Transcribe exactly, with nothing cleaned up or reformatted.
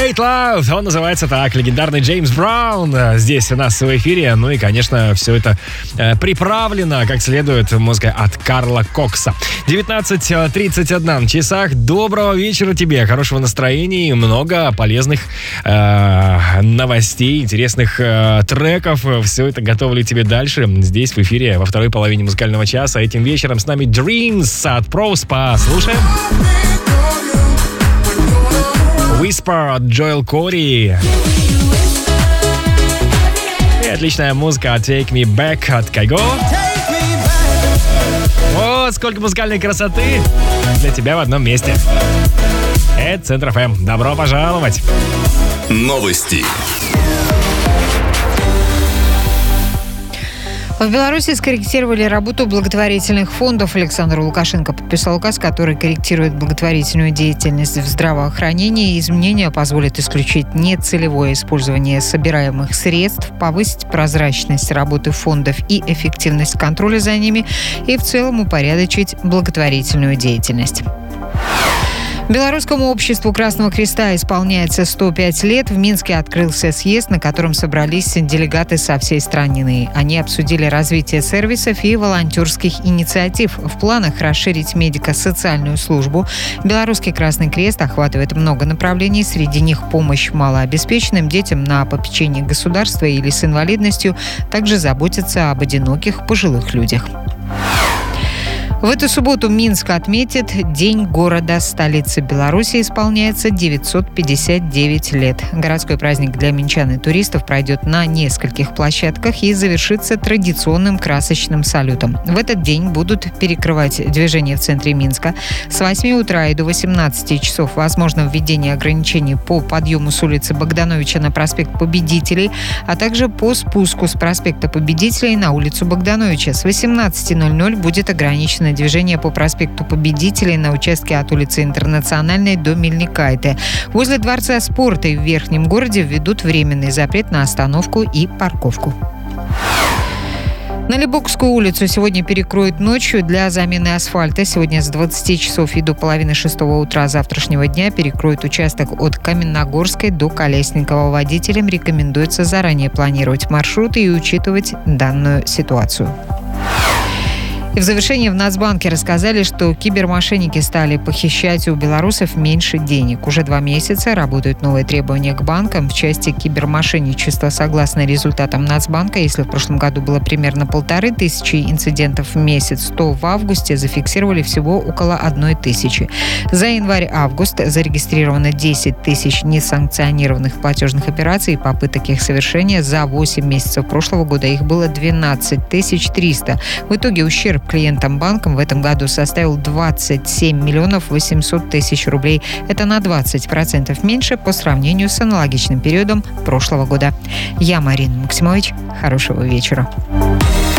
Made Love, он называется так, легендарный Джеймс Браун здесь у нас в эфире. Ну и, конечно, все это э, приправлено как следует музыкой от Карла Кокса. девятнадцать тридцать один на часах. Доброго вечера тебе, хорошего настроения и много полезных э, новостей, интересных э, треков. Все это готовлю тебе дальше здесь в эфире во второй половине музыкального часа. Этим вечером с нами Dreams от Prospa. Слушаем. Whisper от Джоэл Кори. И отличная музыка от Take Me Back от Кайго. Вот сколько музыкальной красоты для тебя в одном месте. Это Центр эф эм. Добро пожаловать. Новости. В Беларуси скорректировали работу благотворительных фондов. Александр Лукашенко подписал указ, который корректирует благотворительную деятельность в здравоохранении. Изменения позволят исключить нецелевое использование собираемых средств, повысить прозрачность работы фондов и эффективность контроля за ними и в целом упорядочить благотворительную деятельность. Белорусскому обществу Красного Креста исполняется сто пять лет. В Минске открылся съезд, на котором собрались делегаты со всей страны. Они обсудили развитие сервисов и волонтерских инициатив. В планах расширить медико-социальную службу. Белорусский Красный Крест охватывает много направлений. Среди них помощь малообеспеченным детям на попечении государства или с инвалидностью. Также заботится об одиноких пожилых людях. В эту субботу Минск отметит День города. Столицы Беларуси исполняется девятьсот пятьдесят девять лет. Городской праздник для минчан и туристов пройдет на нескольких площадках и завершится традиционным красочным салютом. В этот день будут перекрывать движение в центре Минска. С восьми утра и до восемнадцати часов возможно введение ограничений по подъему с улицы Богдановича на проспект Победителей, а также по спуску с проспекта Победителей на улицу Богдановича. С восемнадцати ноль-ноль будет ограничено движение по проспекту Победителей на участке от улицы Интернациональной до Мельникайте. Возле Дворца спорта и в Верхнем городе введут временный запрет на остановку и парковку. Налибокскую улицу сегодня перекроют ночью для замены асфальта. Сегодня с двадцати часов и до половины шестого утра завтрашнего дня перекроют участок от Каменногорской до Колесникова. Водителям рекомендуется заранее планировать маршруты и учитывать данную ситуацию. И в завершении в Нацбанке рассказали, что кибермошенники стали похищать у белорусов меньше денег. Уже два месяца работают новые требования к банкам в части кибермошенничества. Согласно результатам Нацбанка, если в прошлом году было примерно полторы тысячи инцидентов в месяц, то в августе зафиксировали всего около одной тысячи. За январь-август зарегистрировано десять тысяч несанкционированных платежных операций и попыток их совершения. За восемь месяцев прошлого года их было двенадцать тысяч триста. В итоге ущерб клиентам банкам в этом году составил двадцать семь миллионов восемьсот тысяч рублей. Это на двадцать процентов меньше по сравнению с аналогичным периодом прошлого года. Я Марина Максимович. Хорошего вечера.